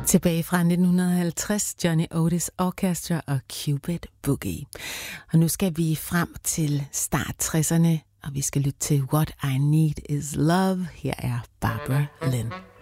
Tilbage fra 1950, Johnny Otis Orchestra og Cupid Boogie. Og nu skal vi frem til start 60'erne, og vi skal lytte til What I Need Is Love. Her er Barbara Lynn.